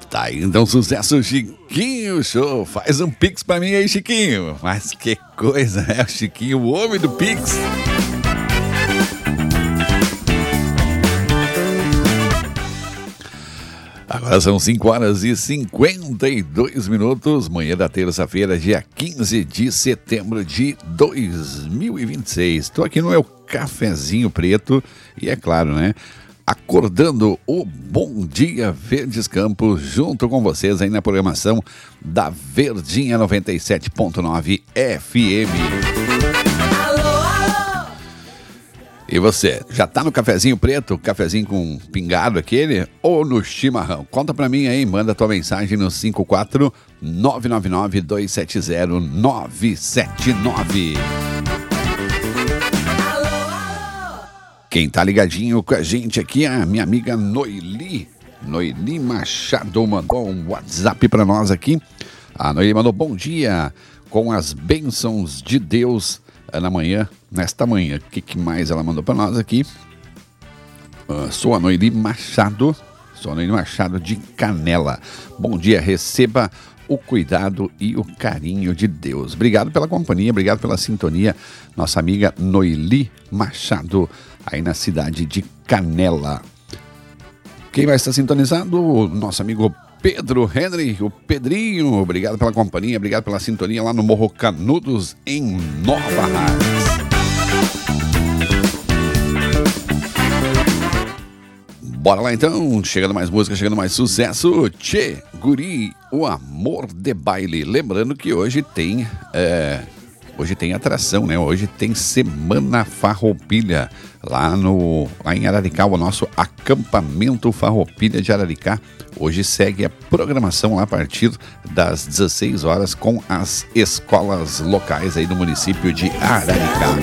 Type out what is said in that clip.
Tá aí, então, sucesso, Chiquinho Show. Faz um pix pra mim aí, Chiquinho. Mas que coisa, né? O Chiquinho, o homem do pix. Agora são 5h52, manhã da terça-feira, dia 15 de setembro de 2026. Estou aqui no meu cafezinho preto e é claro, né? Acordando o Bom Dia Verdes Campos junto com vocês aí na programação da Verdinha 97.9 FM. E você, já tá no cafezinho preto, cafezinho com pingado aquele, ou no chimarrão? Conta pra mim aí, manda tua mensagem no 54999-270-979. Quem tá ligadinho com a gente aqui é a minha amiga Noeli Machado, mandou um WhatsApp pra nós aqui. A Noeli mandou bom dia, com as bênçãos de Deus nesta manhã. O que mais ela mandou para nós aqui? Sou a Noeli Machado de Canela. Bom dia, receba o cuidado e o carinho de Deus. Obrigado pela companhia, obrigado pela sintonia. Nossa amiga Noeli Machado, aí na cidade de Canela. Quem vai estar sintonizado? O nosso amigo Pedro Henry, o Pedrinho. Obrigado pela companhia, obrigado pela sintonia lá no Morro Canudos, em Nova Hartz. Bora lá então, chegando mais música, chegando mais sucesso. Tchê, Guri, o amor de baile. Lembrando que hoje tem atração, né? Hoje tem Semana Farroupilha lá em Araricá, o nosso acampamento Farroupilha de Araricá. Hoje segue a programação lá a partir das 16 horas com as escolas locais aí do município de Araricá.